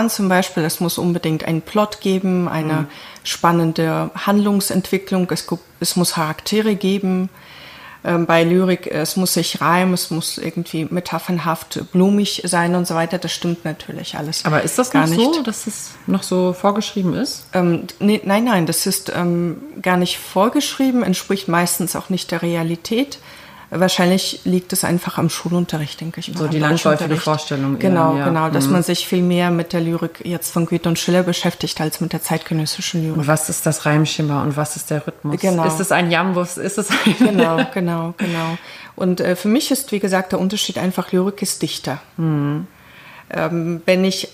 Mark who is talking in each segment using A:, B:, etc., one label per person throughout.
A: zum Beispiel, es muss unbedingt einen Plot geben, eine spannende Handlungsentwicklung, es muss Charaktere geben. Bei Lyrik, es muss sich reimen, es muss irgendwie metaphernhaft blumig sein und so weiter. Das stimmt natürlich alles.
B: Aber ist das
A: gar
B: noch
A: nicht
B: so, dass es noch so vorgeschrieben ist?
A: Nein, das ist gar nicht vorgeschrieben, entspricht meistens auch nicht der Realität. Wahrscheinlich liegt es einfach am Schulunterricht, denke ich mal.
B: So die landläufige Vorstellung.
A: Genau,
B: eher, ja.
A: dass man sich viel mehr mit der Lyrik jetzt von Goethe und Schiller beschäftigt, als mit der zeitgenössischen Lyrik.
B: Und was ist das Reimschema und was ist der Rhythmus?
A: Genau.
B: Ist es ein Jambus? Ist es ein
A: Genau. Und für mich ist, wie gesagt, der Unterschied einfach, Lyrik ist dichter. Wenn ich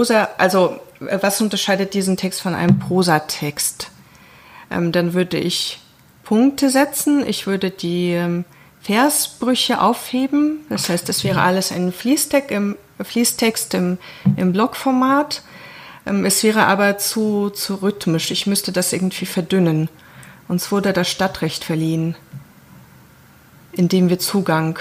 A: was unterscheidet diesen Text von einem Prosatext? Dann würde ich Punkte setzen, ich würde die Versbrüche aufheben. Das heißt, es wäre alles ein Fließtext im Blockformat. Es wäre aber zu rhythmisch. Ich müsste das irgendwie verdünnen. Uns wurde das Stadtrecht verliehen, indem wir Zugang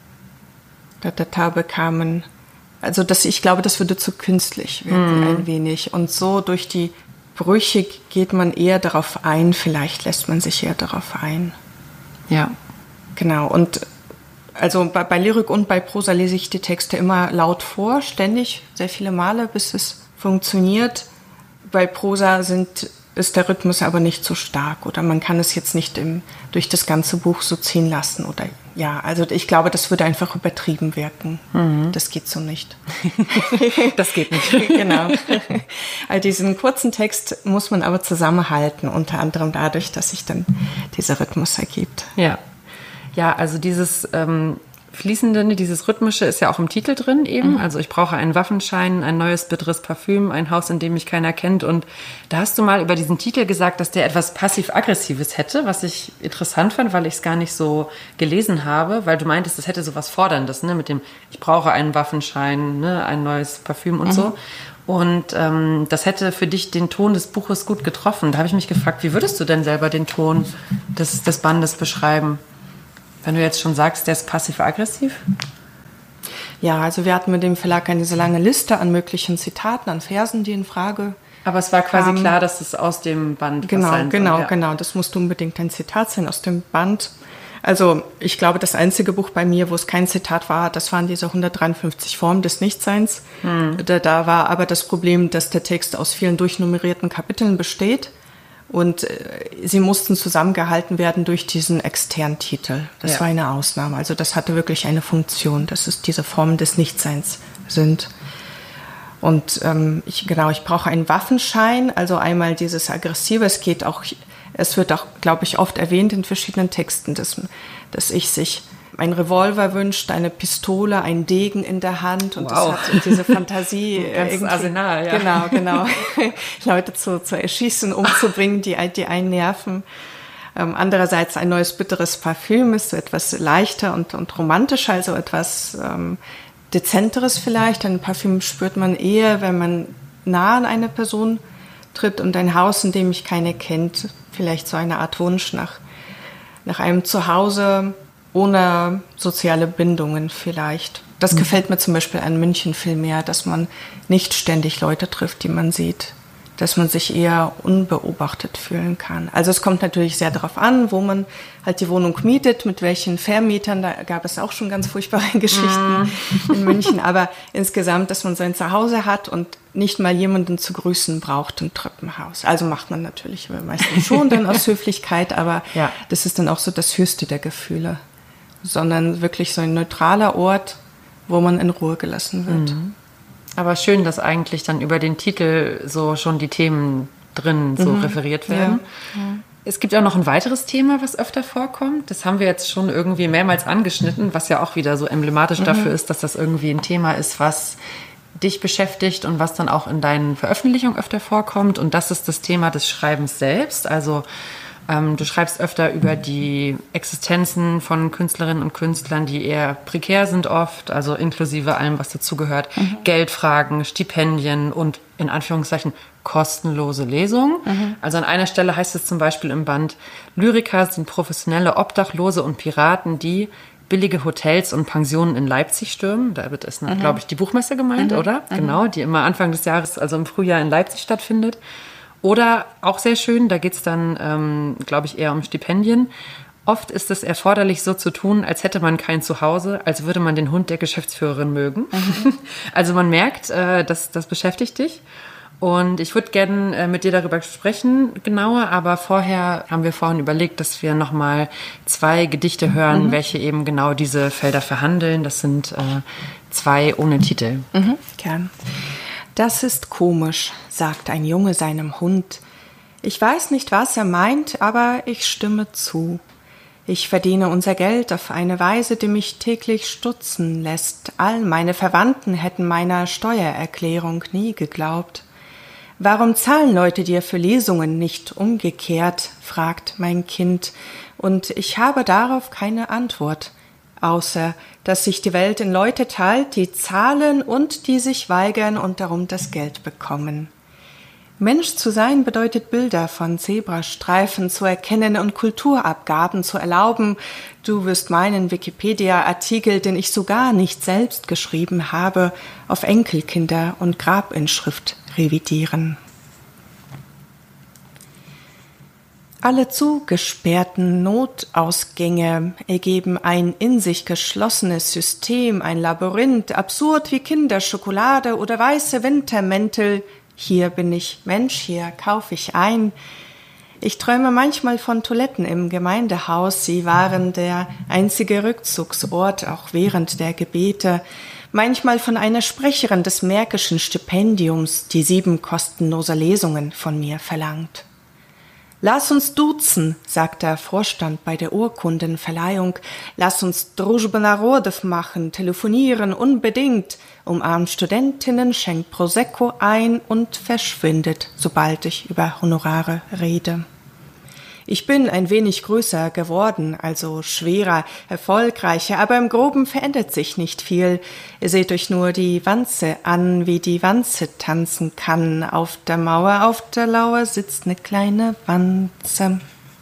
A: da bekamen. Also ich glaube, das würde zu künstlich werden, ein wenig. Und so durch die Brüche geht man eher darauf ein. Vielleicht lässt man sich eher darauf ein.
B: Ja.
A: Genau, und also bei Lyrik und bei Prosa lese ich die Texte immer laut vor, ständig, sehr viele Male, bis es funktioniert. Bei Prosa ist der Rhythmus aber nicht so stark oder man kann es jetzt nicht durch das ganze Buch so ziehen lassen. Oder ja, also ich glaube, das würde einfach übertrieben wirken. Das geht so nicht.
B: Das geht nicht.
A: Genau. Also diesen kurzen Text muss man aber zusammenhalten, unter anderem dadurch, dass sich dann dieser Rhythmus ergibt.
B: Ja, also dieses Fließende, dieses Rhythmische ist ja auch im Titel drin eben. Also ich brauche einen Waffenschein, ein neues bitteres Parfüm, ein Haus, in dem mich keiner kennt. Und da hast du mal über diesen Titel gesagt, dass der etwas passiv-aggressives hätte, was ich interessant fand, weil ich es gar nicht so gelesen habe, weil du meintest, das hätte so was Forderndes, ne, mit dem ich brauche einen Waffenschein, ne, ein neues Parfüm und so. Und das hätte für dich den Ton des Buches gut getroffen. Da habe ich mich gefragt, wie würdest du denn selber den Ton des Bandes beschreiben? Wenn du jetzt schon sagst, der ist passiv-aggressiv?
A: Ja, also wir hatten mit dem Verlag eine sehr lange Liste an möglichen Zitaten, an Versen, die in Frage
B: Aber es war quasi klar, dass es aus dem Band sein soll.
A: Genau. Das musste unbedingt ein Zitat sein aus dem Band. Also ich glaube, das einzige Buch bei mir, wo es kein Zitat war, das waren diese 153 Formen des Nichtseins. Da war aber das Problem, dass der Text aus vielen durchnummerierten Kapiteln besteht. Und sie mussten zusammengehalten werden durch diesen externen Titel. Das war eine Ausnahme. Also das hatte wirklich eine Funktion, dass es diese Formen des Nichtseins sind. Und ich brauche einen Waffenschein, also einmal dieses Aggressive. Es wird auch, glaube ich, oft erwähnt in verschiedenen Texten, dass ich sich ein Revolver wünscht, eine Pistole, ein Degen in der Hand und das hat diese Fantasie.
B: Ganzes Arsenal, ja.
A: Genau. Leute zu erschießen, umzubringen, die einen nerven. Andererseits ein neues bitteres Parfüm ist so etwas leichter und romantischer, also etwas Dezenteres vielleicht. Ein Parfüm spürt man eher, wenn man nah an eine Person tritt, und ein Haus, in dem mich keiner kennt. Vielleicht so eine Art Wunsch nach einem Zuhause ohne soziale Bindungen vielleicht. Das gefällt mir zum Beispiel an München viel mehr, dass man nicht ständig Leute trifft, die man sieht, dass man sich eher unbeobachtet fühlen kann. Also es kommt natürlich sehr darauf an, wo man halt die Wohnung mietet, mit welchen Vermietern. Da gab es auch schon ganz furchtbare Geschichten in München. Aber insgesamt, dass man sein Zuhause hat und nicht mal jemanden zu grüßen braucht im Treppenhaus. Also macht man natürlich meistens schon dann aus Höflichkeit, aber das ist dann auch so das höchste der Gefühle. Sondern wirklich so ein neutraler Ort, wo man in Ruhe gelassen wird.
B: Aber schön, dass eigentlich dann über den Titel so schon die Themen drin so referiert werden. Ja. Es gibt auch noch ein weiteres Thema, was öfter vorkommt. Das haben wir jetzt schon irgendwie mehrmals angeschnitten, was ja auch wieder so emblematisch dafür ist, dass das irgendwie ein Thema ist, was dich beschäftigt und was dann auch in deinen Veröffentlichungen öfter vorkommt. Und das ist das Thema des Schreibens selbst. Also du schreibst öfter über die Existenzen von Künstlerinnen und Künstlern, die eher prekär sind oft, also inklusive allem, was dazugehört. Geldfragen, Stipendien und in Anführungszeichen kostenlose Lesungen. Also an einer Stelle heißt es zum Beispiel im Band, Lyriker sind professionelle Obdachlose und Piraten, die, billige Hotels und Pensionen in Leipzig stürmen. Da wird es, glaube ich, die Buchmesse gemeint, oder? Genau, die immer Anfang des Jahres, also im Frühjahr in Leipzig stattfindet. Oder auch sehr schön, da geht es dann, glaube ich, eher um Stipendien. Oft ist es erforderlich, so zu tun, als hätte man kein Zuhause, als würde man den Hund der Geschäftsführerin mögen. Also man merkt, das beschäftigt dich. Und ich würde gerne mit dir darüber sprechen, genauer, aber haben wir vorhin überlegt, dass wir nochmal 2 Gedichte hören, welche eben genau diese Felder verhandeln. Das sind 2 ohne Titel.
A: Gern. Das ist komisch, sagt ein Junge seinem Hund. Ich weiß nicht, was er meint, aber ich stimme zu. Ich verdiene unser Geld auf eine Weise, die mich täglich stutzen lässt. All meine Verwandten hätten meiner Steuererklärung nie geglaubt. Warum zahlen Leute dir für Lesungen nicht umgekehrt, fragt mein Kind, und ich habe darauf keine Antwort, außer dass sich die Welt in Leute teilt, die zahlen und die sich weigern und darum das Geld bekommen. Mensch zu sein bedeutet, Bilder von Zebrastreifen zu erkennen und Kulturabgaben zu erlauben. Du wirst meinen Wikipedia-Artikel, den ich sogar nicht selbst geschrieben habe, auf Enkelkinder und Grabinschrift revidieren. Alle zugesperrten Notausgänge ergeben ein in sich geschlossenes System, ein Labyrinth, absurd wie Kinderschokolade oder weiße Wintermäntel. Hier bin ich Mensch, hier kaufe ich ein. Ich träume manchmal von Toiletten im Gemeindehaus. Sie waren der einzige Rückzugsort, auch während der Gebete. Manchmal von einer Sprecherin des Märkischen Stipendiums, die 7 kostenlose Lesungen von mir verlangt. Lass uns duzen, sagt der Vorstand bei der Urkundenverleihung. Lass uns Družba narodov machen, telefonieren unbedingt. Umarmt Studentinnen, schenkt Prosecco ein und verschwindet, sobald ich über Honorare rede. Ich bin ein wenig größer geworden, also schwerer, erfolgreicher, aber im Groben verändert sich nicht viel. Ihr seht euch nur die Wanze an, wie die Wanze tanzen kann. Auf der Mauer, auf der Lauer sitzt eine kleine Wanze.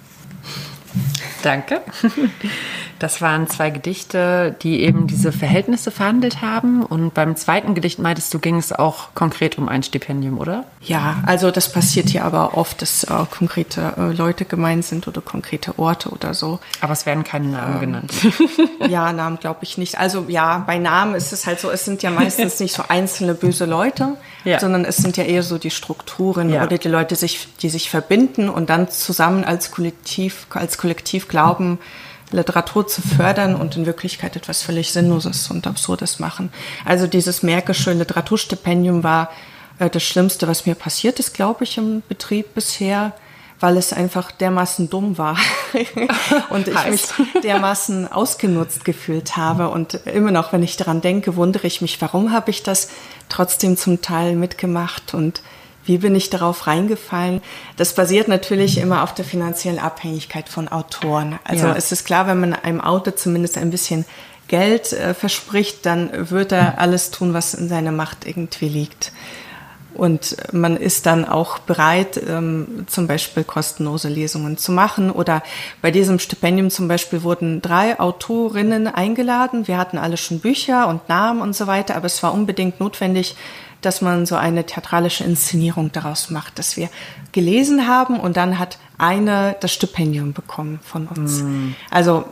B: Danke. Das waren 2 Gedichte, die eben diese Verhältnisse verhandelt haben. Und beim zweiten Gedicht meintest du, ging es auch konkret um ein Stipendium, oder?
A: Ja, also das passiert hier aber oft, dass konkrete Leute gemeint sind oder konkrete Orte oder so.
B: Aber es werden keine Namen genannt.
A: Ja, Namen glaube ich nicht. Also ja, bei Namen ist es halt so, es sind ja meistens nicht so einzelne böse Leute, sondern es sind ja eher so die Strukturen oder die Leute, die sich verbinden und dann zusammen als Kollektiv glauben, Literatur zu fördern und in Wirklichkeit etwas völlig Sinnloses und Absurdes machen. Also dieses Märkische Literaturstipendium war das Schlimmste, was mir passiert ist, glaube ich, im Betrieb bisher, weil es einfach dermaßen dumm war und ich mich dermaßen ausgenutzt gefühlt habe. Und immer noch, wenn ich daran denke, wundere ich mich, warum habe ich das trotzdem zum Teil mitgemacht und wie bin ich darauf reingefallen? Das basiert natürlich immer auf der finanziellen Abhängigkeit von Autoren. Also es ist klar, wenn man einem Autor zumindest ein bisschen Geld verspricht, dann wird er alles tun, was in seiner Macht irgendwie liegt. Und man ist dann auch bereit, zum Beispiel kostenlose Lesungen zu machen. Oder bei diesem Stipendium zum Beispiel wurden 3 Autorinnen eingeladen. Wir hatten alle schon Bücher und Namen und so weiter, aber es war unbedingt notwendig, dass man so eine theatralische Inszenierung daraus macht, dass wir gelesen haben und dann hat eine das Stipendium bekommen von uns. Also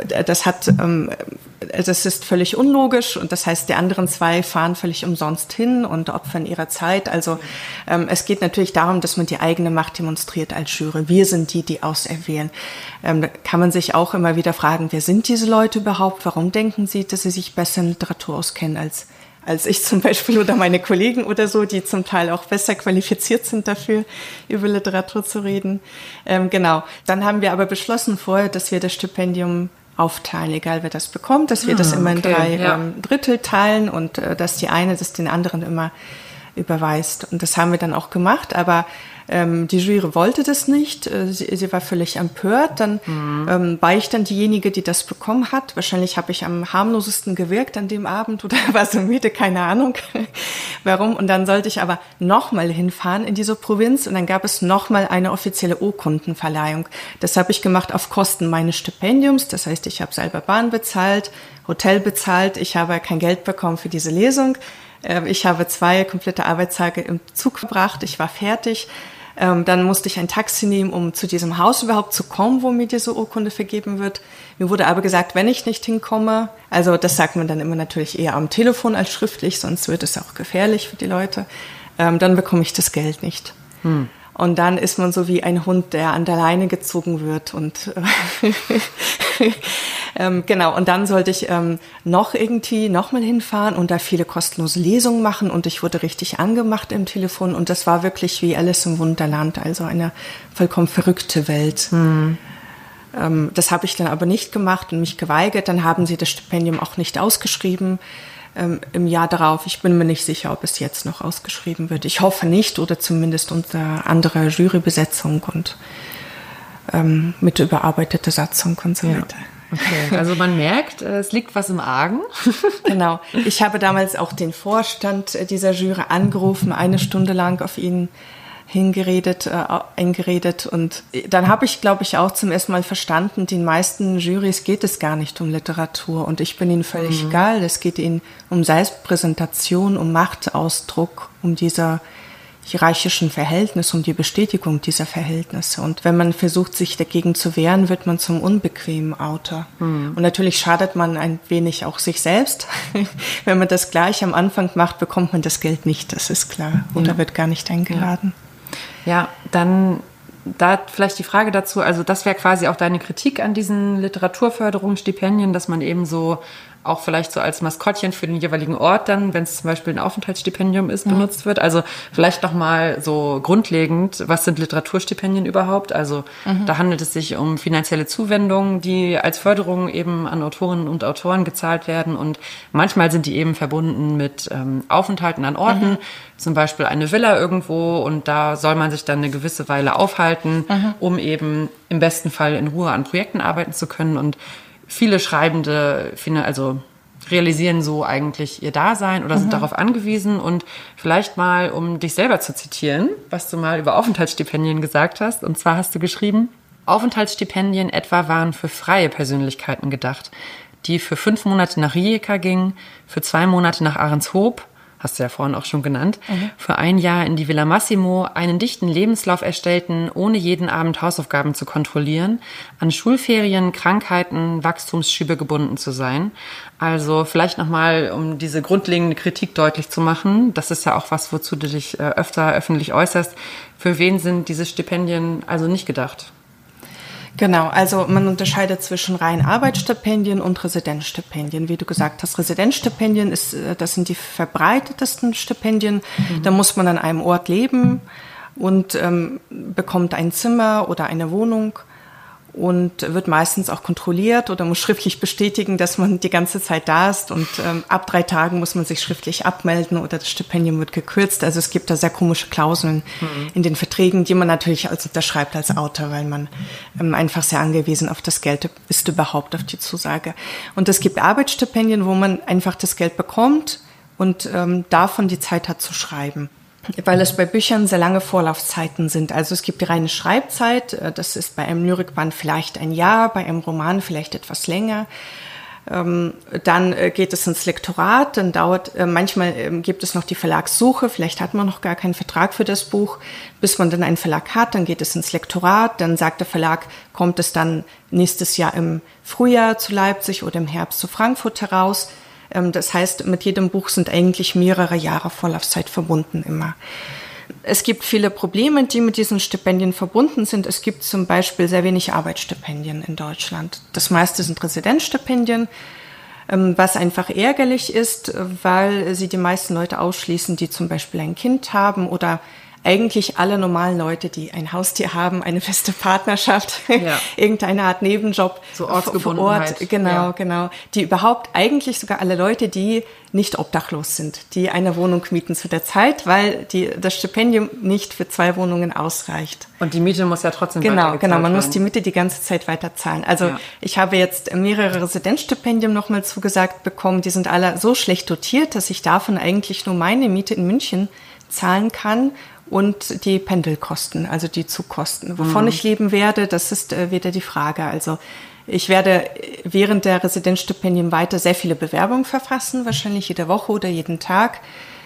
A: das ist völlig unlogisch und das heißt, die anderen 2 fahren völlig umsonst hin und opfern ihre Zeit. Also es geht natürlich darum, dass man die eigene Macht demonstriert als Jury. Wir sind die auserwählen. Da kann man sich auch immer wieder fragen, wer sind diese Leute überhaupt? Warum denken sie, dass sie sich besser in Literatur auskennen als ich zum Beispiel oder meine Kollegen oder so, die zum Teil auch besser qualifiziert sind dafür, über Literatur zu reden. Genau. Dann haben wir aber beschlossen vorher, dass wir das Stipendium aufteilen, egal wer das bekommt, dass wir das immer in 3 Drittel teilen und dass die eine das den anderen immer überweist. Und das haben wir dann auch gemacht, aber die Jury wollte das nicht. Sie war völlig empört. Dann war ich dann diejenige, die das bekommen hat. Wahrscheinlich habe ich am harmlosesten gewirkt an dem Abend oder war so müde, keine Ahnung warum. Und dann sollte ich aber nochmal hinfahren in diese Provinz und dann gab es nochmal eine offizielle Urkundenverleihung. Das habe ich gemacht auf Kosten meines Stipendiums. Das heißt, ich habe selber Bahn bezahlt, Hotel bezahlt. Ich habe kein Geld bekommen für diese Lesung. Ich habe 2 komplette Arbeitstage im Zug verbracht. Ich war fertig. Dann musste ich ein Taxi nehmen, um zu diesem Haus überhaupt zu kommen, wo mir diese Urkunde vergeben wird. Mir wurde aber gesagt, wenn ich nicht hinkomme, also das sagt man dann immer natürlich eher am Telefon als schriftlich, sonst wird es auch gefährlich für die Leute, dann bekomme ich das Geld nicht. Und dann ist man so wie ein Hund, der an der Leine gezogen wird und genau, und dann sollte ich nochmal hinfahren und da viele kostenlose Lesungen machen und ich wurde richtig angemacht im Telefon und das war wirklich wie Alice im Wunderland, also eine vollkommen verrückte Welt. Das habe ich dann aber nicht gemacht und mich geweigert. Dann haben sie das Stipendium auch nicht ausgeschrieben im Jahr darauf. Ich bin mir nicht sicher, ob es jetzt noch ausgeschrieben wird. Ich hoffe nicht oder zumindest unter anderer Jurybesetzung und mit überarbeiteter Satzung und so weiter.
B: Okay, also man merkt, es liegt was im Argen.
A: Genau. Ich habe damals auch den Vorstand dieser Jury angerufen, 1 Stunde lang auf ihn eingeredet und dann habe ich, glaube ich, auch zum ersten Mal verstanden, den meisten Jurys geht es gar nicht um Literatur und ich bin ihnen völlig egal. Es geht ihnen um Selbstpräsentation, um Machtausdruck, um dieser hierarchischen Verhältnis, um die Bestätigung dieser Verhältnisse. Und wenn man versucht, sich dagegen zu wehren, wird man zum unbequemen Autor. Und natürlich schadet man ein wenig auch sich selbst. Wenn man das gleich am Anfang macht, bekommt man das Geld nicht, das ist klar. Oder wird gar nicht eingeladen.
B: Ja, dann da vielleicht die Frage dazu, also das wäre quasi auch deine Kritik an diesen Literaturförderungsstipendien, dass man eben so auch vielleicht so als Maskottchen für den jeweiligen Ort dann, wenn es zum Beispiel ein Aufenthaltsstipendium ist, benutzt wird. Also vielleicht nochmal so grundlegend, was sind Literaturstipendien überhaupt? Also da handelt es sich um finanzielle Zuwendungen, die als Förderung eben an Autorinnen und Autoren gezahlt werden und manchmal sind die eben verbunden mit Aufenthalten an Orten, zum Beispiel eine Villa irgendwo und da soll man sich dann eine gewisse Weile aufhalten, um eben im besten Fall in Ruhe an Projekten arbeiten zu können und viele Schreibende realisieren so eigentlich ihr Dasein oder sind darauf angewiesen. Und vielleicht mal, um dich selber zu zitieren, was du mal über Aufenthaltsstipendien gesagt hast. Und zwar hast du geschrieben, Aufenthaltsstipendien etwa waren für freie Persönlichkeiten gedacht, die für 5 Monate nach Rijeka gingen, für 2 Monate nach Ahrenshoop, hast du ja vorhin auch schon genannt, für 1 Jahr in die Villa Massimo einen dichten Lebenslauf erstellten, ohne jeden Abend Hausaufgaben zu kontrollieren, an Schulferien, Krankheiten, Wachstumsschübe gebunden zu sein. Also vielleicht nochmal, um diese grundlegende Kritik deutlich zu machen, das ist ja auch was, wozu du dich öfter öffentlich äußerst. Für wen sind diese Stipendien also nicht gedacht?
A: Genau, also man unterscheidet zwischen reinen Arbeitsstipendien und Residenzstipendien. Wie du gesagt hast, Residenzstipendien das sind die verbreitetesten Stipendien. Da muss man an einem Ort leben und bekommt ein Zimmer oder eine Wohnung und wird meistens auch kontrolliert oder muss schriftlich bestätigen, dass man die ganze Zeit da ist und ab 3 Tagen muss man sich schriftlich abmelden oder das Stipendium wird gekürzt. Also es gibt da sehr komische Klauseln in den Verträgen, die man natürlich unterschreibt als Autor, weil man einfach sehr angewiesen auf das Geld ist, überhaupt auf die Zusage. Und es gibt Arbeitsstipendien, wo man einfach das Geld bekommt und davon die Zeit hat zu schreiben. Weil es bei Büchern sehr lange Vorlaufzeiten sind. Also es gibt die reine Schreibzeit, das ist bei einem Lyrikband vielleicht 1 Jahr, bei einem Roman vielleicht etwas länger. Dann geht es ins Lektorat, dann manchmal gibt es noch die Verlagssuche, vielleicht hat man noch gar keinen Vertrag für das Buch, bis man dann einen Verlag hat, dann geht es ins Lektorat, dann sagt der Verlag, kommt es dann nächstes Jahr im Frühjahr zu Leipzig oder im Herbst zu Frankfurt heraus. Das heißt, mit jedem Buch sind eigentlich mehrere Jahre Vorlaufzeit verbunden immer. Es gibt viele Probleme, die mit diesen Stipendien verbunden sind. Es gibt zum Beispiel sehr wenig Arbeitsstipendien in Deutschland. Das meiste sind Residenzstipendien, was einfach ärgerlich ist, weil sie die meisten Leute ausschließen, die zum Beispiel ein Kind haben oder eigentlich alle normalen Leute, die ein Haustier haben, eine feste Partnerschaft, irgendeine Art Nebenjob
B: so Ortsgebundenheit.
A: Vor Ort, genau. Die überhaupt eigentlich sogar alle Leute, die nicht obdachlos sind, die eine Wohnung mieten zu der Zeit, weil das Stipendium nicht für 2 Wohnungen ausreicht.
B: Und die Miete muss ja trotzdem
A: weitergezahlt werden. Man muss die Miete die ganze Zeit weiterzahlen. Also ich habe jetzt mehrere Residenzstipendien nochmal zugesagt bekommen. Die sind alle so schlecht dotiert, dass ich davon eigentlich nur meine Miete in München zahlen kann und die Pendelkosten, also die Zugkosten. Wovon ich leben werde, das ist wieder die Frage. Also ich werde während der Residenzstipendien weiter sehr viele Bewerbungen verfassen, wahrscheinlich jede Woche oder jeden Tag.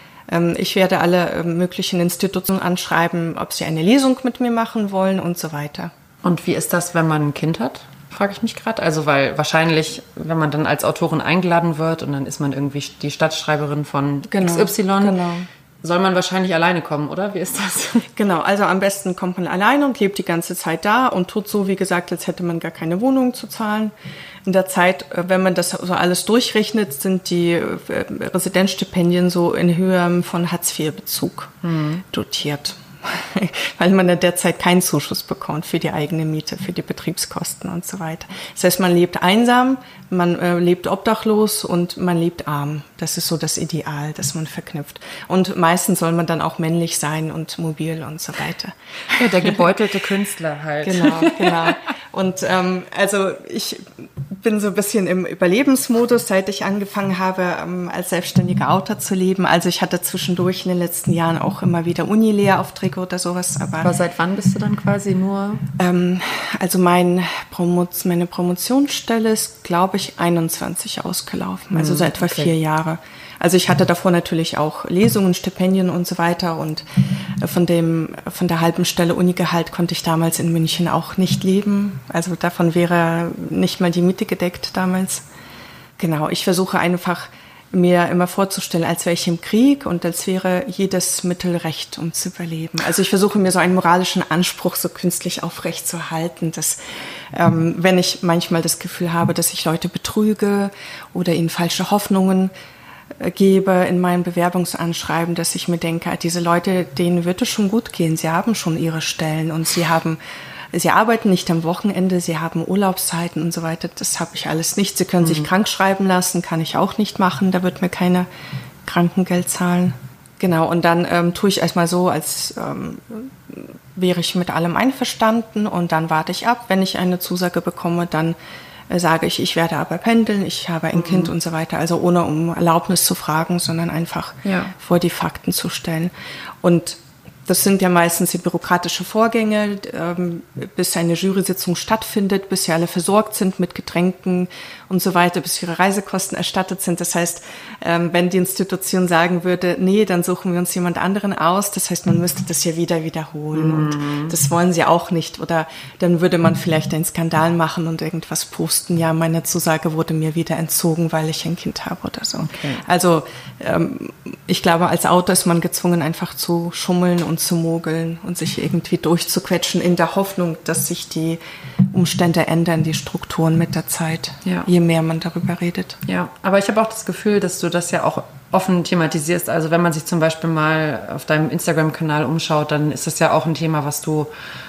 A: Ich werde alle möglichen Institutionen anschreiben, ob sie eine Lesung mit mir machen wollen und so weiter.
B: Und wie ist das, wenn man ein Kind hat? Frage ich mich gerade. Also weil wahrscheinlich, wenn man dann als Autorin eingeladen wird und dann ist man irgendwie die Stadtschreiberin von XY, soll man wahrscheinlich alleine kommen, oder? Wie ist das?
A: Genau, also am besten kommt man alleine und lebt die ganze Zeit da und tut so, wie gesagt, als hätte man gar keine Wohnung zu zahlen. In der Zeit, wenn man das so alles durchrechnet, sind die Residenzstipendien so in Höhe von Hartz-IV-Bezug dotiert. Weil man in der Zeit keinen Zuschuss bekommt für die eigene Miete, für die Betriebskosten und so weiter. Das heißt, man lebt einsam, man lebt obdachlos und man lebt arm. Das ist so das Ideal, das man verknüpft. Und meistens soll man dann auch männlich sein und mobil und so weiter.
B: Ja, der gebeutelte Künstler halt.
A: Genau. Und also ich bin so ein bisschen im Überlebensmodus, seit ich angefangen habe, als selbstständiger Autor zu leben. Also ich hatte zwischendurch in den letzten Jahren auch immer wieder Unilehraufträge oder sowas.
B: Aber seit wann bist du dann quasi nur?
A: Also meine Promotionsstelle ist, glaube ich, 21 ausgelaufen. Also so etwa 4 Jahre. Also ich hatte davor natürlich auch Lesungen, Stipendien und so weiter. Und von der halben Stelle Unigehalt konnte ich damals in München auch nicht leben. Also davon wäre nicht mal die Miete gedeckt damals. Genau, ich versuche einfach mir immer vorzustellen, als wäre ich im Krieg und als wäre jedes Mittel recht, um zu überleben. Also ich versuche mir so einen moralischen Anspruch so künstlich aufrecht zu halten, dass wenn ich manchmal das Gefühl habe, dass ich Leute betrüge oder ihnen falsche Hoffnungen gebe in meinem Bewerbungsanschreiben, dass ich mir denke, diese Leute, denen wird es schon gut gehen, sie haben schon ihre Stellen und sie arbeiten nicht am Wochenende, sie haben Urlaubszeiten und so weiter. Das habe ich alles nicht. Sie können sich krank schreiben lassen, kann ich auch nicht machen. Da wird mir keiner Krankengeld zahlen. Genau, und dann tue ich erstmal so, als wäre ich mit allem einverstanden und dann warte ich ab. Wenn ich eine Zusage bekomme, dann sage ich werde aber pendeln, ich habe ein Kind und so weiter. Also ohne um Erlaubnis zu fragen, sondern einfach vor die Fakten zu stellen. Und das sind ja meistens die bürokratische Vorgänge, bis eine Jury-Sitzung stattfindet, bis sie alle versorgt sind mit Getränken und so weiter, bis ihre Reisekosten erstattet sind. Das heißt, wenn die Institution sagen würde, nee, dann suchen wir uns jemand anderen aus, das heißt, man müsste das ja wieder wiederholen und das wollen sie auch nicht. Oder dann würde man vielleicht einen Skandal machen und irgendwas posten, ja, meine Zusage wurde mir wieder entzogen, weil ich ein Kind habe oder so. Okay. Also ich glaube, als Autor ist man gezwungen, einfach zu schummeln und zu mogeln und sich irgendwie durchzuquetschen in der Hoffnung, dass sich die Umstände ändern, die Strukturen mit der Zeit, je mehr man darüber redet.
B: Ja, aber ich habe auch das Gefühl, dass du das ja auch offen thematisierst. Also wenn man sich zum Beispiel mal auf deinem Instagram-Kanal umschaut, dann ist das ja auch ein Thema, was du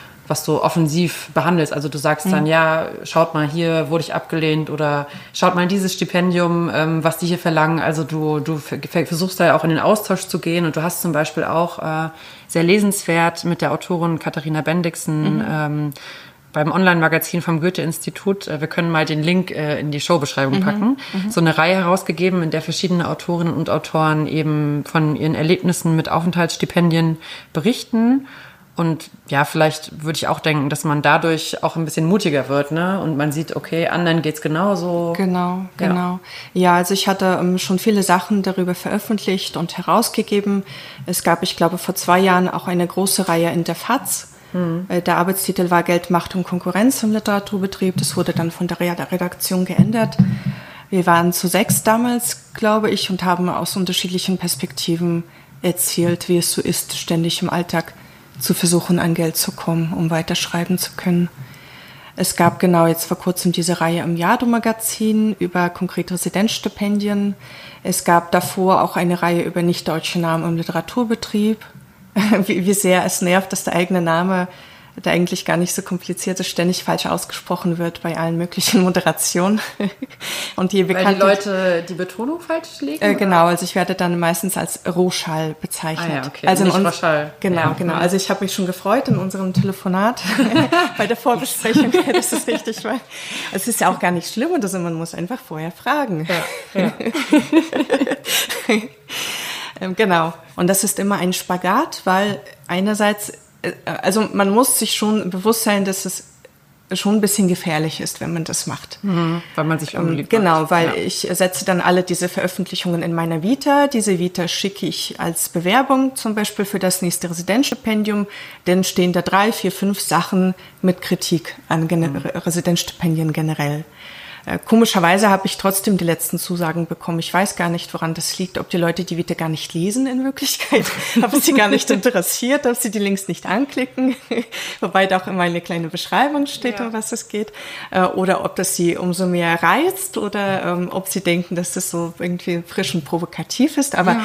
B: offensiv behandelst. Also du sagst dann, ja, schaut mal, hier wurde ich abgelehnt oder schaut mal dieses Stipendium, was die hier verlangen. Also du versuchst da ja auch in den Austausch zu gehen und du hast zum Beispiel auch sehr lesenswert mit der Autorin Katharina Bendixen beim Online-Magazin vom Goethe-Institut, wir können mal den Link in die Showbeschreibung packen, so eine Reihe herausgegeben, in der verschiedene Autorinnen und Autoren eben von ihren Erlebnissen mit Aufenthaltsstipendien berichten. Und ja, vielleicht würde ich auch denken, dass man dadurch auch ein bisschen mutiger wird, ne? Und man sieht, okay, anderen geht's genauso.
A: Genau. Ja, also ich hatte schon viele Sachen darüber veröffentlicht und herausgegeben. Es gab, ich glaube, vor 2 Jahren auch eine große Reihe in der FAZ. Der Arbeitstitel war Geld, Macht und Konkurrenz im Literaturbetrieb. Das wurde dann von der Redaktion geändert. Wir waren zu 6 damals, glaube ich, und haben aus unterschiedlichen Perspektiven erzählt, wie es so ist, ständig im Alltag zu versuchen, an Geld zu kommen, um weiterschreiben zu können. Es gab genau jetzt vor kurzem diese Reihe im Jado-Magazin über konkrete Residenzstipendien. Es gab davor auch eine Reihe über nicht-deutsche Namen im Literaturbetrieb. wie sehr es nervt, dass der eigene Name, der eigentlich gar nicht so kompliziert ist, ständig falsch ausgesprochen wird bei allen möglichen Moderationen. Und je bekannter,
B: weil die Leute die Betonung falsch legen?
A: Genau, also ich werde dann meistens als Roschall bezeichnet.
B: Ah ja, okay,
A: also
B: nicht Roschall.
A: Genau,
B: ja.
A: genau. Also ich habe mich schon gefreut in unserem Telefonat bei der Vorbesprechung, dass es richtig war. Es ist ja auch gar nicht schlimm und also man muss einfach vorher fragen.
B: Ja.
A: Genau. Und das ist immer ein Spagat, weil einerseits, also man muss sich schon bewusst sein, dass es schon ein bisschen gefährlich ist, wenn man das macht.
B: Weil man sich unbeliebt
A: Genau,
B: macht.
A: weil ich setze dann alle diese Veröffentlichungen in meiner Vita. Diese Vita schicke ich als Bewerbung zum Beispiel für das nächste Residenzstipendium. Dann stehen da 3, 4, 5 Sachen mit Kritik an Residenzstipendien generell. Komischerweise habe ich trotzdem die letzten Zusagen bekommen. Ich weiß gar nicht, woran das liegt, ob die Leute die Vita gar nicht lesen in Wirklichkeit, ob es sie gar nicht interessiert, ob sie die Links nicht anklicken, wobei da auch immer eine kleine Beschreibung steht, um was es geht, oder ob das sie umso mehr reizt oder ob sie denken, dass das so irgendwie frisch und provokativ ist. Aber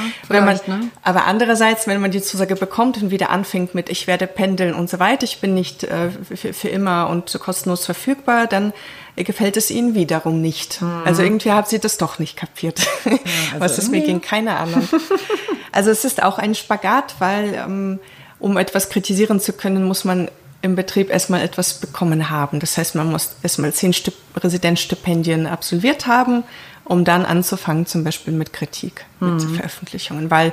A: aber andererseits, wenn man die Zusage bekommt und wieder anfängt mit ich werde pendeln und so weiter, ich bin nicht für immer und kostenlos verfügbar, dann gefällt es ihnen wiederum nicht. Also irgendwie haben sie das doch nicht kapiert. Ja, also was ist mir gegen keine Ahnung. Also es ist auch ein Spagat, weil um etwas kritisieren zu können, muss man im Betrieb erstmal etwas bekommen haben. Das heißt, man muss erstmal 10 Residenzstipendien absolviert haben, um dann anzufangen, zum Beispiel mit Kritik, mit Veröffentlichungen. Weil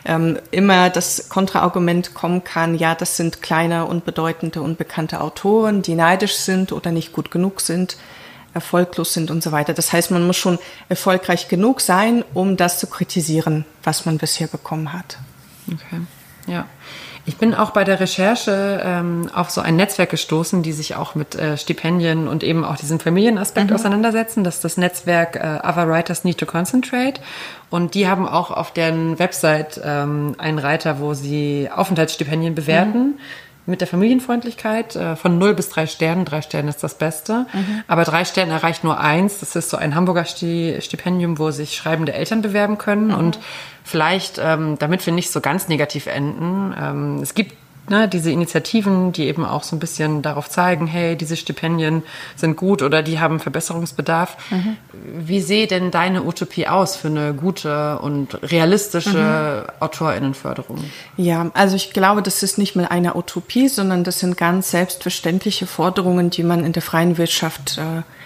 A: immer das Kontraargument kommen kann, ja, das sind kleine, unbedeutende, unbekannte Autoren, die neidisch sind oder nicht gut genug sind, erfolglos sind und so weiter. Das heißt, man muss schon erfolgreich genug sein, um das zu kritisieren, was man bisher bekommen hat.
B: Okay, ja. Ich bin auch bei der Recherche auf so ein Netzwerk gestoßen, die sich auch mit Stipendien und eben auch diesem Familienaspekt auseinandersetzen. Das ist das Netzwerk Other Writers Need to Concentrate. Und die haben auch auf deren Website einen Reiter, wo sie Aufenthaltsstipendien bewerten. Mit der Familienfreundlichkeit von 0 bis 3 Sternen. 3 Sterne ist das Beste. Aber 3 Sterne erreicht nur 1. Das ist so ein Hamburger Stipendium, wo sich schreibende Eltern bewerben können. Und vielleicht, damit wir nicht so ganz negativ enden, es gibt diese Initiativen, die eben auch so ein bisschen darauf zeigen, hey, diese Stipendien sind gut oder die haben Verbesserungsbedarf. Wie sähe denn deine Utopie aus für eine gute und realistische AutorInnenförderung? Ja,
A: also ich glaube, das ist nicht mal eine Utopie, sondern das sind ganz selbstverständliche Forderungen, die man in der freien Wirtschaft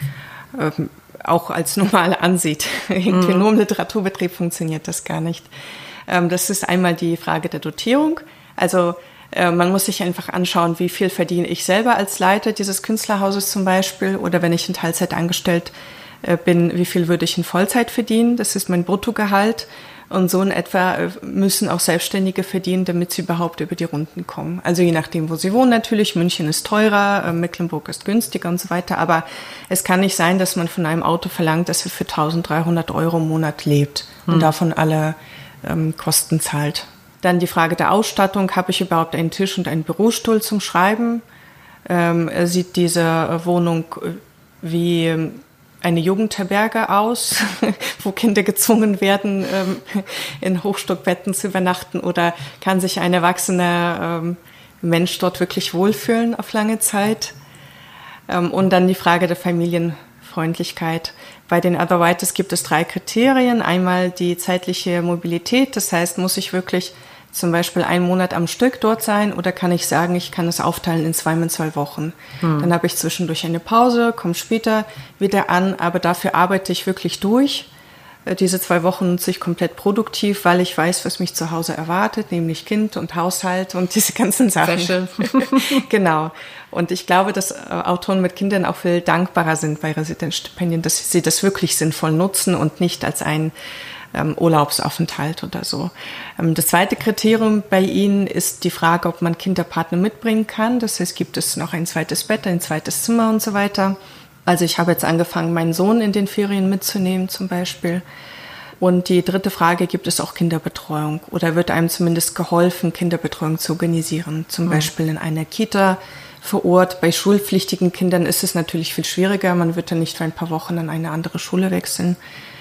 A: auch als normal ansieht. Irgendwie nur im Literaturbetrieb funktioniert das gar nicht. Das ist einmal die Frage der Dotierung. Also man muss sich einfach anschauen, wie viel verdiene ich selber als Leiter dieses Künstlerhauses zum Beispiel oder wenn ich in Teilzeit angestellt bin, wie viel würde ich in Vollzeit verdienen? Das ist mein Bruttogehalt und so in etwa müssen auch Selbstständige verdienen, damit sie überhaupt über die Runden kommen. Also je nachdem, wo sie wohnen natürlich, München ist teurer, Mecklenburg ist günstiger und so weiter, aber es kann nicht sein, dass man von einem Auto verlangt, dass er für 1.300 € im Monat lebt und davon alle Kosten zahlt. Dann die Frage der Ausstattung. Habe ich überhaupt einen Tisch und einen Bürostuhl zum Schreiben? Sieht diese Wohnung wie eine Jugendherberge aus, wo Kinder gezwungen werden, in Hochstockbetten zu übernachten? Oder kann sich ein erwachsener Mensch dort wirklich wohlfühlen auf lange Zeit? Und dann die Frage der Familienfreundlichkeit. Bei den Other Writers gibt es 3 Kriterien. Einmal die zeitliche Mobilität, das heißt, muss ich wirklich zum Beispiel einen Monat am Stück dort sein oder kann ich sagen, ich kann es aufteilen in 2 Wochen. Dann habe ich zwischendurch eine Pause, komme später wieder an, aber dafür arbeite ich wirklich durch. Diese 2 Wochen nutze ich komplett produktiv, weil ich weiß, was mich zu Hause erwartet, nämlich Kind und Haushalt und diese ganzen Sachen. Genau. Und ich glaube, dass Autoren mit Kindern auch viel dankbarer sind bei Residenzstipendien, dass sie das wirklich sinnvoll nutzen und nicht als ein Urlaubsaufenthalt oder so. Das zweite Kriterium bei ihnen ist die Frage, ob man Kinderpartner mitbringen kann. Das heißt, gibt es noch ein zweites Bett, ein zweites Zimmer und so weiter. Also ich habe jetzt angefangen, meinen Sohn in den Ferien mitzunehmen zum Beispiel. Und die dritte Frage, gibt es auch Kinderbetreuung? Oder wird einem zumindest geholfen, Kinderbetreuung zu organisieren? Zum Beispiel in einer Kita vor Ort. Bei schulpflichtigen Kindern ist es natürlich viel schwieriger. Man wird dann nicht für ein paar Wochen an eine andere Schule wechseln.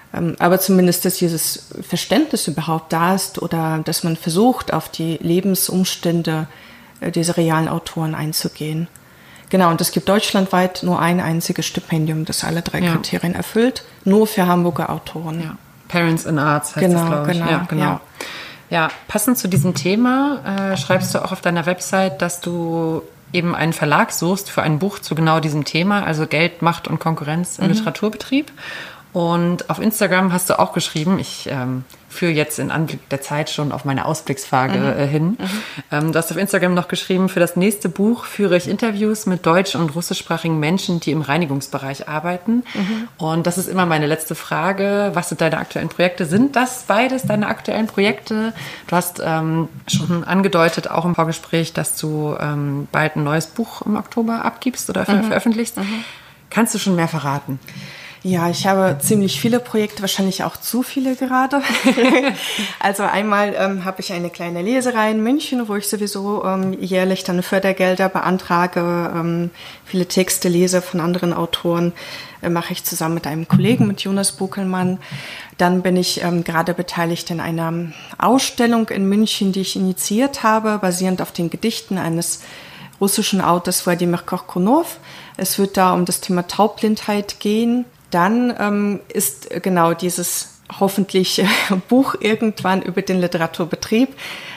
A: Aber zumindest, dass dieses Verständnis überhaupt da ist oder dass man versucht, auf die Lebensumstände dieser realen Autoren einzugehen. Genau, und es gibt deutschlandweit nur ein einziges Stipendium, das alle 3 Kriterien erfüllt, nur für Hamburger Autoren.
B: Ja. Parents in Arts heißt das, glaube ich. Genau. Ja, passend zu diesem Thema schreibst du auch auf deiner Website, dass du eben einen Verlag suchst für ein Buch zu genau diesem Thema, also Geld, Macht und Konkurrenz im Literaturbetrieb. Und auf Instagram hast du auch geschrieben, ich führe jetzt in Anblick der Zeit schon auf meine Ausblicksfrage hin. Du hast auf Instagram noch geschrieben, für das nächste Buch führe ich Interviews mit deutsch- und russischsprachigen Menschen, die im Reinigungsbereich arbeiten. Und das ist immer meine letzte Frage. Was sind deine aktuellen Projekte? Sind das beides deine aktuellen Projekte? Du hast schon angedeutet, auch im Vorgespräch, dass du bald ein neues Buch im Oktober abgibst oder veröffentlichst. Kannst du schon mehr verraten?
A: Ja, ich habe ziemlich viele Projekte, wahrscheinlich auch zu viele gerade. Also einmal habe ich eine kleine Leserei in München, wo ich sowieso jährlich dann Fördergelder beantrage. Viele Texte lese von anderen Autoren, mache ich zusammen mit einem Kollegen, mit Jonas Buckelmann. Dann bin ich gerade beteiligt in einer Ausstellung in München, die ich initiiert habe, basierend auf den Gedichten eines russischen Autors Wladimir Korkunov. Es wird da um das Thema Taubblindheit gehen. Dann ist genau dieses hoffentlich Buch irgendwann über den Literaturbetrieb.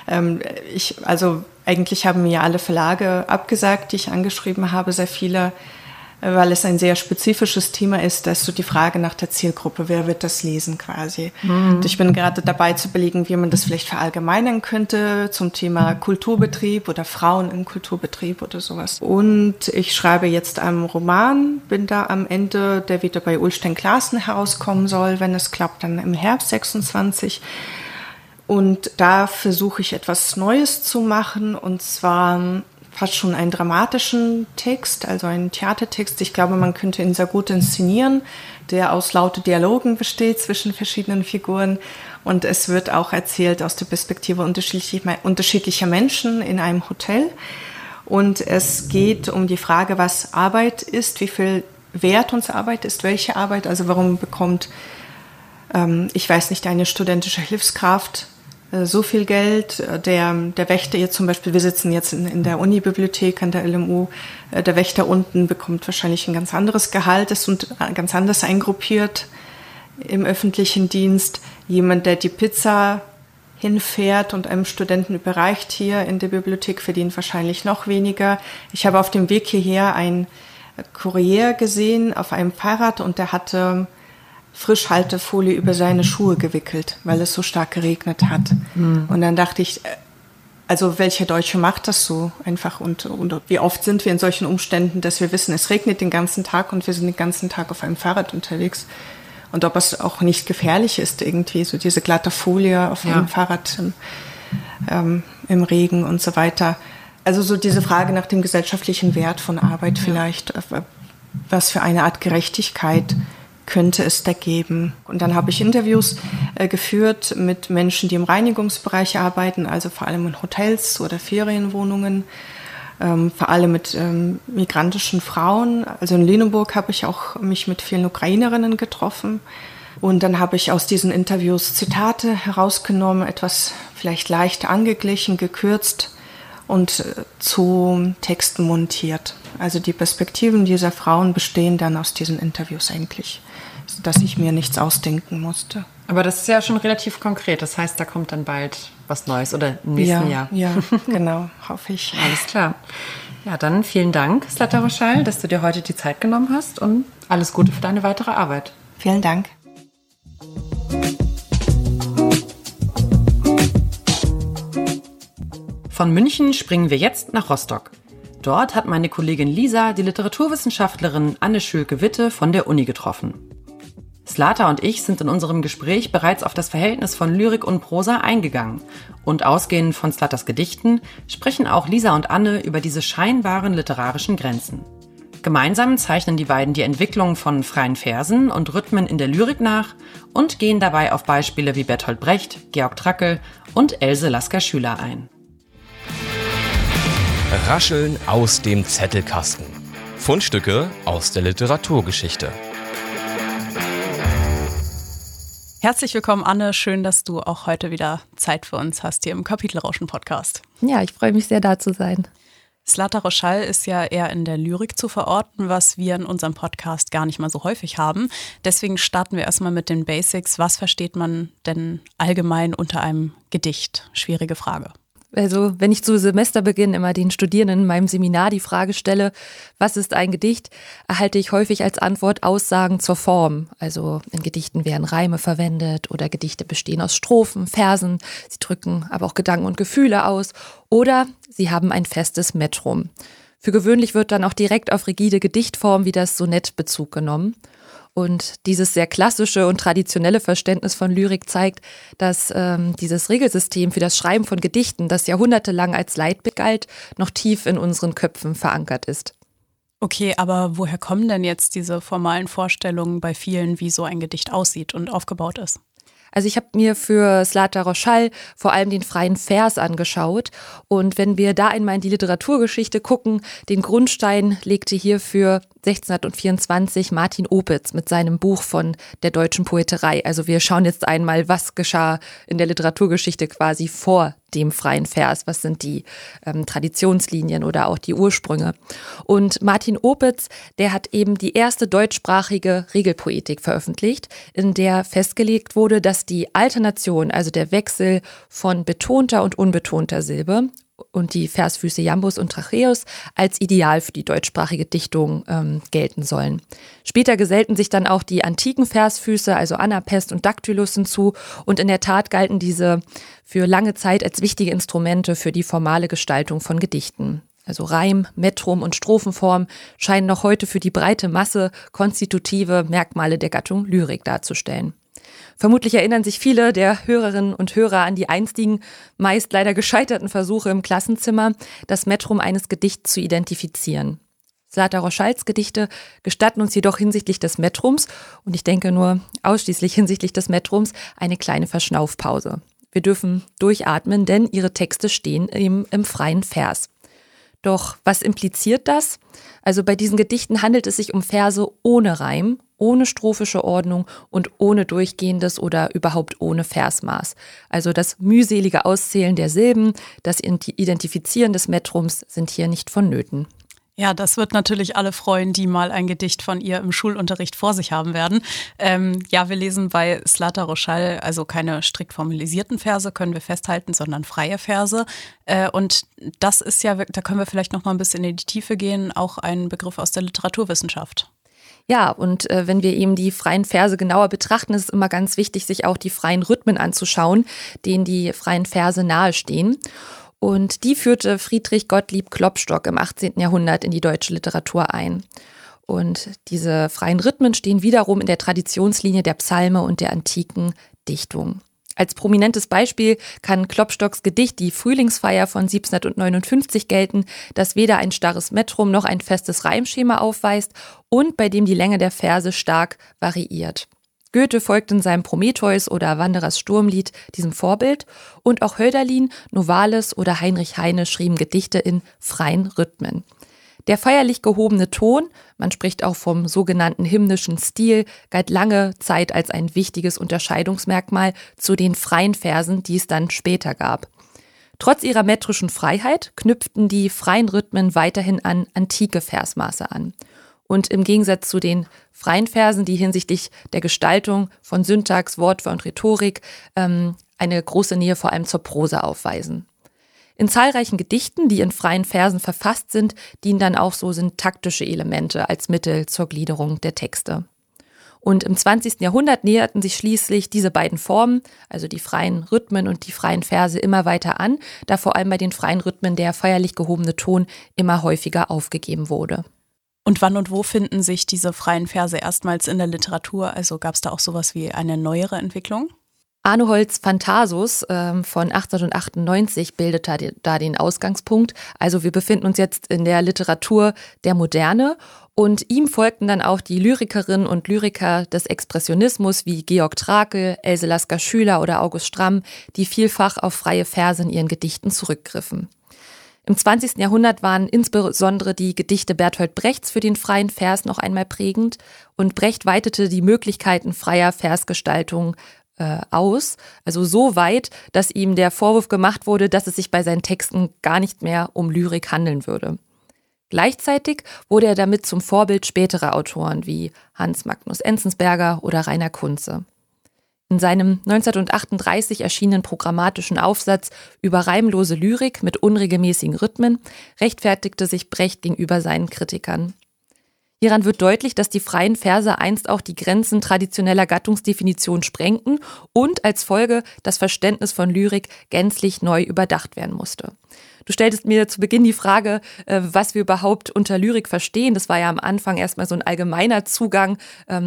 A: Eigentlich haben mir alle Verlage abgesagt, die ich angeschrieben habe, sehr viele, weil es ein sehr spezifisches Thema ist, dass so die Frage nach der Zielgruppe, wer wird das lesen quasi. Und ich bin gerade dabei zu überlegen, wie man das vielleicht verallgemeinern könnte zum Thema Kulturbetrieb oder Frauen im Kulturbetrieb oder sowas. Und ich schreibe jetzt einen Roman, bin da am Ende, der wieder bei Ullstein Classen herauskommen soll, wenn es klappt, dann im Herbst 26. Und da versuche ich etwas Neues zu machen, und zwar fast schon einen dramatischen Text, also einen Theatertext. Ich glaube, man könnte ihn sehr gut inszenieren, der aus lauter Dialogen besteht zwischen verschiedenen Figuren. Und es wird auch erzählt aus der Perspektive unterschiedlicher Menschen in einem Hotel. Und es geht um die Frage, was Arbeit ist, wie viel Wert uns Arbeit ist, welche Arbeit. Also warum bekommt, ich weiß nicht, eine studentische Hilfskraft so viel Geld, der Wächter jetzt zum Beispiel, wir sitzen jetzt in der Unibibliothek an der LMU, der Wächter unten bekommt wahrscheinlich ein ganz anderes Gehalt, ist und ganz anders eingruppiert im öffentlichen Dienst. Jemand, der die Pizza hinfährt und einem Studenten überreicht hier in der Bibliothek, verdient wahrscheinlich noch weniger. Ich habe auf dem Weg hierher einen Kurier gesehen auf einem Fahrrad, und der hatte Frischhaltefolie über seine Schuhe gewickelt, weil es so stark geregnet hat. Und dann dachte ich, also welcher Deutsche macht das so einfach, und wie oft sind wir in solchen Umständen, dass wir wissen, es regnet den ganzen Tag und wir sind den ganzen Tag auf einem Fahrrad unterwegs, und ob es auch nicht gefährlich ist irgendwie, so diese glatte Folie auf einem Fahrrad im Regen und so weiter. Also so diese Frage nach dem gesellschaftlichen Wert von Arbeit vielleicht, was für eine Art Gerechtigkeit könnte es da geben. Und dann habe ich Interviews geführt mit Menschen, die im Reinigungsbereich arbeiten, also vor allem in Hotels oder Ferienwohnungen, vor allem mit migrantischen Frauen. Also in Lüneburg habe ich auch mich mit vielen Ukrainerinnen getroffen. Und dann habe ich aus diesen Interviews Zitate herausgenommen, etwas vielleicht leicht angeglichen, gekürzt und zu Texten montiert. Also die Perspektiven dieser Frauen bestehen dann aus diesen Interviews eigentlich, dass ich mir nichts ausdenken musste.
B: Aber das ist ja schon relativ konkret. Das heißt, da kommt dann bald was Neues oder im nächsten Jahr.
A: Ja, genau, hoffe ich.
B: Alles klar. Ja, dann vielen Dank, Zlata Roschal, dass du dir heute die Zeit genommen hast, und alles Gute für deine weitere Arbeit.
A: Vielen Dank.
B: Von München springen wir jetzt nach Rostock. Dort hat meine Kollegin Lisa die Literaturwissenschaftlerin Anne Schülke-Witte von der Uni getroffen. Zlata und ich sind in unserem Gespräch bereits auf das Verhältnis von Lyrik und Prosa eingegangen. Und ausgehend von Zlatas Gedichten sprechen auch Lisa und Anne über diese scheinbaren literarischen Grenzen. Gemeinsam zeichnen die beiden die Entwicklung von freien Versen und Rhythmen in der Lyrik nach und gehen dabei auf Beispiele wie Bertolt Brecht, Georg Trakl und Else Lasker-Schüler ein.
C: Rascheln aus dem Zettelkasten. Fundstücke aus der Literaturgeschichte.
D: Herzlich willkommen, Anne. Schön, dass du auch heute wieder Zeit für uns hast hier im Kapitelrauschen-Podcast.
E: Ja, ich freue mich sehr, da zu sein.
D: Zlata Roschall ist ja eher in der Lyrik zu verorten, was wir in unserem Podcast gar nicht mal so häufig haben. Deswegen starten wir erstmal mit den Basics. Was versteht man denn allgemein unter einem Gedicht? Schwierige Frage.
E: Also wenn ich zu Semesterbeginn immer den Studierenden in meinem Seminar die Frage stelle, was ist ein Gedicht, erhalte ich häufig als Antwort Aussagen zur Form. Also in Gedichten werden Reime verwendet oder Gedichte bestehen aus Strophen, Versen. Sie drücken aber auch Gedanken und Gefühle aus oder sie haben ein festes Metrum. Für gewöhnlich wird dann auch direkt auf rigide Gedichtform wie das Sonett Bezug genommen. Und dieses sehr klassische und traditionelle Verständnis von Lyrik zeigt, dass dieses Regelsystem für das Schreiben von Gedichten, das jahrhundertelang als Leitbild galt, noch tief in unseren Köpfen verankert ist.
D: Okay, aber woher kommen denn jetzt diese formalen Vorstellungen bei vielen, wie so ein Gedicht aussieht und aufgebaut ist?
E: Also ich habe mir für Zlata Roschall vor allem den freien Vers angeschaut. Und wenn wir da einmal in die Literaturgeschichte gucken, den Grundstein legte hierfür 1624 Martin Opitz mit seinem Buch von der deutschen Poeterei. Also wir schauen jetzt einmal, was geschah in der Literaturgeschichte quasi vor dem freien Vers. Was sind die Traditionslinien oder auch die Ursprünge? Und Martin Opitz, der hat eben die erste deutschsprachige Regelpoetik veröffentlicht, in der festgelegt wurde, dass die Alternation, also der Wechsel von betonter und unbetonter Silbe und die Versfüße Iambus und Tracheus als Ideal für die deutschsprachige Dichtung gelten sollen. Später gesellten sich dann auch die antiken Versfüße, also Anapest und Daktylus hinzu, und in der Tat galten diese für lange Zeit als wichtige Instrumente für die formale Gestaltung von Gedichten. Also Reim, Metrum und Strophenform scheinen noch heute für die breite Masse konstitutive Merkmale der Gattung Lyrik darzustellen. Vermutlich erinnern sich viele der Hörerinnen und Hörer an die einstigen, meist leider gescheiterten Versuche im Klassenzimmer, das Metrum eines Gedichts zu identifizieren. Zlata Roschalls Gedichte gestatten uns jedoch hinsichtlich des Metrums, und ich denke nur ausschließlich hinsichtlich des Metrums, eine kleine Verschnaufpause. Wir dürfen durchatmen, denn ihre Texte stehen im freien Vers. Doch was impliziert das? Also bei diesen Gedichten handelt es sich um Verse ohne Reim, ohne strophische Ordnung und ohne durchgehendes oder überhaupt ohne Versmaß. Also das mühselige Auszählen der Silben, das Identifizieren des Metrums sind hier nicht vonnöten.
D: Ja, das wird natürlich alle freuen, die mal ein Gedicht von ihr im Schulunterricht vor sich haben werden. Wir lesen bei Zlata Roschall also keine strikt formalisierten Verse, können wir festhalten, sondern freie Verse. Und das ist ja, da können wir vielleicht noch mal ein bisschen in die Tiefe gehen, auch ein Begriff aus der Literaturwissenschaft.
E: Ja, und wenn wir eben die freien Verse genauer betrachten, ist es immer ganz wichtig, sich auch die freien Rhythmen anzuschauen, denen die freien Verse nahestehen. Und die führte Friedrich Gottlieb Klopstock im 18. Jahrhundert in die deutsche Literatur ein. Und diese freien Rhythmen stehen wiederum in der Traditionslinie der Psalme und der antiken Dichtung. Als prominentes Beispiel kann Klopstocks Gedicht Die Frühlingsfeier von 1759 gelten, das weder ein starres Metrum noch ein festes Reimschema aufweist und bei dem die Länge der Verse stark variiert. Goethe folgt in seinem Prometheus oder Wanderers Sturmlied diesem Vorbild, und auch Hölderlin, Novalis oder Heinrich Heine schrieben Gedichte in freien Rhythmen. Der feierlich gehobene Ton, man spricht auch vom sogenannten hymnischen Stil, galt lange Zeit als ein wichtiges Unterscheidungsmerkmal zu den freien Versen, die es dann später gab. Trotz ihrer metrischen Freiheit knüpften die freien Rhythmen weiterhin an antike Versmaße an. Und im Gegensatz zu den freien Versen, die hinsichtlich der Gestaltung von Syntax, Wortwahl und Rhetorik eine große Nähe vor allem zur Prosa aufweisen. In zahlreichen Gedichten, die in freien Versen verfasst sind, dienen dann auch so syntaktische Elemente als Mittel zur Gliederung der Texte. Und im 20. Jahrhundert näherten sich schließlich diese beiden Formen, also die freien Rhythmen und die freien Verse, immer weiter an, da vor allem bei den freien Rhythmen der feierlich gehobene Ton immer häufiger aufgegeben wurde.
D: Und wann und wo finden sich diese freien Verse erstmals in der Literatur? Also gab es da auch sowas wie eine neuere Entwicklung?
E: Arneholz Phantasus von 1898 bildet da den Ausgangspunkt. Also wir befinden uns jetzt in der Literatur der Moderne, und ihm folgten dann auch die Lyrikerinnen und Lyriker des Expressionismus wie Georg Trakl, Else Lasker-Schüler oder August Stramm, die vielfach auf freie Verse in ihren Gedichten zurückgriffen. Im 20. Jahrhundert waren insbesondere die Gedichte Bertolt Brechts für den freien Vers noch einmal prägend, und Brecht weitete die Möglichkeiten freier Versgestaltung aus. Also so weit, dass ihm der Vorwurf gemacht wurde, dass es sich bei seinen Texten gar nicht mehr um Lyrik handeln würde. Gleichzeitig wurde er damit zum Vorbild späterer Autoren wie Hans Magnus Enzensberger oder Rainer Kunze. In seinem 1938 erschienenen programmatischen Aufsatz über reimlose Lyrik mit unregelmäßigen Rhythmen rechtfertigte sich Brecht gegenüber seinen Kritikern. Hieran wird deutlich, dass die freien Verse einst auch die Grenzen traditioneller Gattungsdefinition sprengten und als Folge das Verständnis von Lyrik gänzlich neu überdacht werden musste. Du stelltest mir zu Beginn die Frage, was wir überhaupt unter Lyrik verstehen. Das war ja am Anfang erstmal so ein allgemeiner Zugang,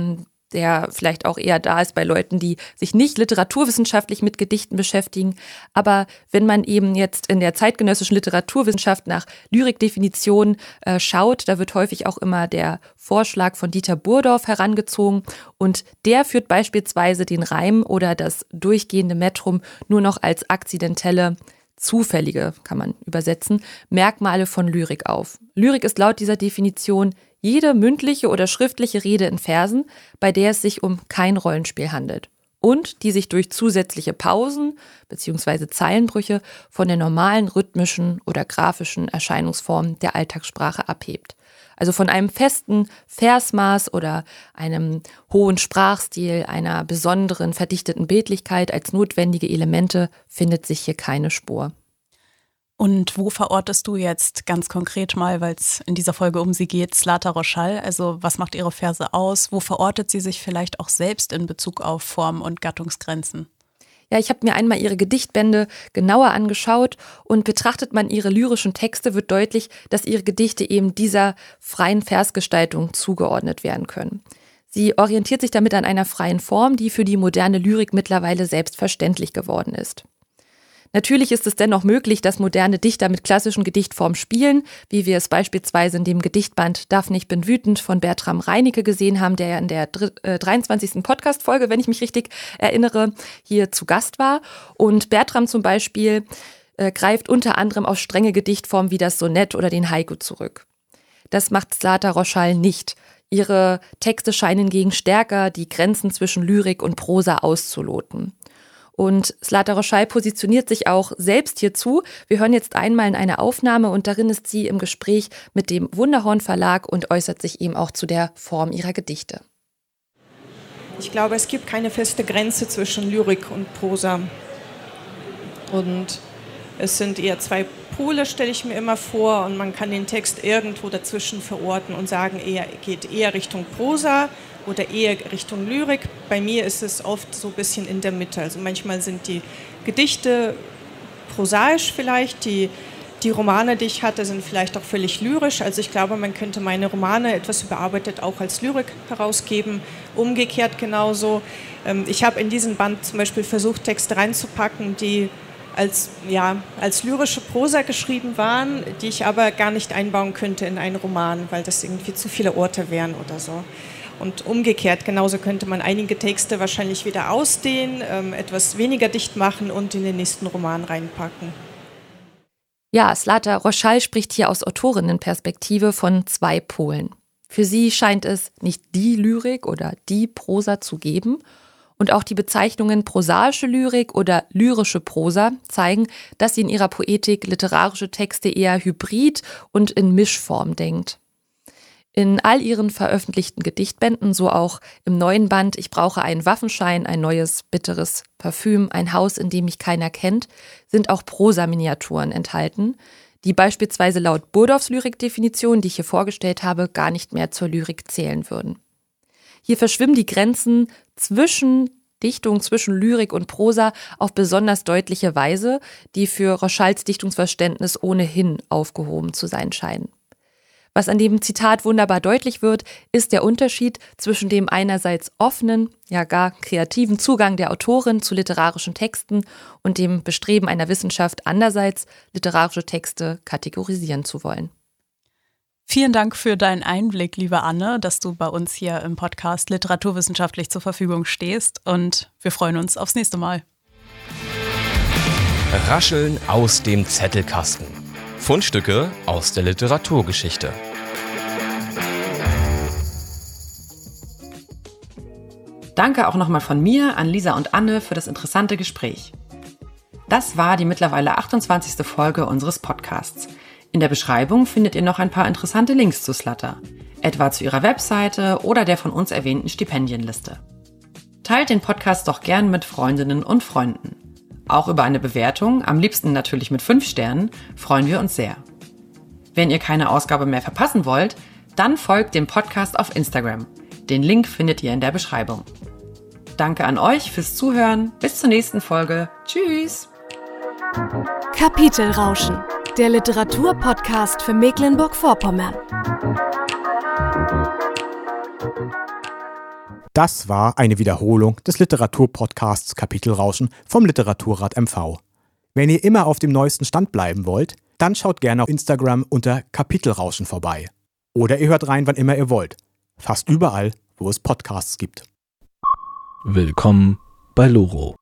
E: der vielleicht auch eher da ist bei Leuten, die sich nicht literaturwissenschaftlich mit Gedichten beschäftigen. Aber wenn man eben jetzt in der zeitgenössischen Literaturwissenschaft nach Lyrikdefinitionen schaut, da wird häufig auch immer der Vorschlag von Dieter Burdorf herangezogen. Und der führt beispielsweise den Reim oder das durchgehende Metrum nur noch als akzidentelle, zufällige, kann man übersetzen, Merkmale von Lyrik auf. Lyrik ist laut dieser Definition jede mündliche oder schriftliche Rede in Versen, bei der es sich um kein Rollenspiel handelt und die sich durch zusätzliche Pausen bzw. Zeilenbrüche von der normalen rhythmischen oder grafischen Erscheinungsform der Alltagssprache abhebt. Also von einem festen Versmaß oder einem hohen Sprachstil, einer besonderen verdichteten Bildlichkeit als notwendige Elemente findet sich hier keine Spur.
D: Und wo verortest du jetzt ganz konkret mal, weil es in dieser Folge um sie geht, Zlata Roschall? Also was macht ihre Verse aus? Wo verortet sie sich vielleicht auch selbst in Bezug auf Form- und Gattungsgrenzen?
E: Ja, ich habe mir einmal ihre Gedichtbände genauer angeschaut und betrachtet man ihre lyrischen Texte, wird deutlich, dass ihre Gedichte eben dieser freien Versgestaltung zugeordnet werden können. Sie orientiert sich damit an einer freien Form, die für die moderne Lyrik mittlerweile selbstverständlich geworden ist. Natürlich ist es dennoch möglich, dass moderne Dichter mit klassischen Gedichtformen spielen, wie wir es beispielsweise in dem Gedichtband Daphne, ich bin wütend von Bertram Reinecke gesehen haben, der ja in der 23. Podcast-Folge, wenn ich mich richtig erinnere, hier zu Gast war. Und Bertram zum Beispiel greift unter anderem auf strenge Gedichtformen wie das Sonett oder den Haiku zurück. Das macht Zlata Roschall nicht. Ihre Texte scheinen hingegen stärker die Grenzen zwischen Lyrik und Prosa auszuloten. Und Zlata Roschall positioniert sich auch selbst hierzu. Wir hören jetzt einmal in eine Aufnahme und darin ist sie im Gespräch mit dem Wunderhorn Verlag und äußert sich eben auch zu der Form ihrer Gedichte.
A: Ich glaube, es gibt keine feste Grenze zwischen Lyrik und Prosa. Und es sind eher zwei Pole, stelle ich mir immer vor. Und man kann den Text irgendwo dazwischen verorten und sagen, er geht eher Richtung Prosa oder eher Richtung Lyrik. Bei mir ist es oft so ein bisschen in der Mitte. Also manchmal sind die Gedichte prosaisch vielleicht, die Romane, die ich hatte, sind vielleicht auch völlig lyrisch. Also ich glaube, man könnte meine Romane etwas überarbeitet auch als Lyrik herausgeben. Umgekehrt genauso. Ich habe in diesen Band zum Beispiel versucht, Texte reinzupacken, die als lyrische Prosa geschrieben waren, die ich aber gar nicht einbauen könnte in einen Roman, weil das irgendwie zu viele Orte wären oder so. Und umgekehrt, genauso könnte man einige Texte wahrscheinlich wieder ausdehnen, etwas weniger dicht machen und in den nächsten Roman reinpacken.
E: Ja, Zlata Roschall spricht hier aus Autorinnenperspektive von zwei Polen. Für sie scheint es nicht die Lyrik oder die Prosa zu geben. Und auch die Bezeichnungen prosaische Lyrik oder lyrische Prosa zeigen, dass sie in ihrer Poetik literarische Texte eher hybrid und in Mischform denkt. In all ihren veröffentlichten Gedichtbänden, so auch im neuen Band Ich brauche einen Waffenschein, ein neues bitteres Parfüm, ein Haus, in dem mich keiner kennt, sind auch Prosa-Miniaturen enthalten, die beispielsweise laut Burdorfs Lyrikdefinition, die ich hier vorgestellt habe, gar nicht mehr zur Lyrik zählen würden. Hier verschwimmen die Grenzen zwischen Dichtung, zwischen Lyrik und Prosa auf besonders deutliche Weise, die für Roschalls Dichtungsverständnis ohnehin aufgehoben zu sein scheinen. Was an dem Zitat wunderbar deutlich wird, ist der Unterschied zwischen dem einerseits offenen, ja gar kreativen Zugang der Autorin zu literarischen Texten und dem Bestreben einer Wissenschaft andererseits, literarische Texte kategorisieren zu wollen.
D: Vielen Dank für deinen Einblick, liebe Anne, dass du bei uns hier im Podcast literaturwissenschaftlich zur Verfügung stehst und wir freuen uns aufs nächste Mal.
C: Rascheln aus dem Zettelkasten. Fundstücke aus der Literaturgeschichte.
B: Danke auch nochmal von mir an Lisa und Anne für das interessante Gespräch. Das war die mittlerweile 28. Folge unseres Podcasts. In der Beschreibung findet ihr noch ein paar interessante Links zu Slatter, etwa zu ihrer Webseite oder der von uns erwähnten Stipendienliste. Teilt den Podcast doch gern mit Freundinnen und Freunden. Auch über eine Bewertung, am liebsten natürlich mit 5 Sternen, freuen wir uns sehr. Wenn ihr keine Ausgabe mehr verpassen wollt, dann folgt dem Podcast auf Instagram. Den Link findet ihr in der Beschreibung. Danke an euch fürs Zuhören. Bis zur nächsten Folge. Tschüss!
F: Kapitelrauschen, der Literaturpodcast für Mecklenburg-Vorpommern.
G: Das war eine Wiederholung des Literaturpodcasts Kapitelrauschen vom Literaturrat MV. Wenn ihr immer auf dem neuesten Stand bleiben wollt, dann schaut gerne auf Instagram unter Kapitelrauschen vorbei. Oder ihr hört rein, wann immer ihr wollt. Fast überall, wo es Podcasts gibt.
H: Willkommen bei Loro.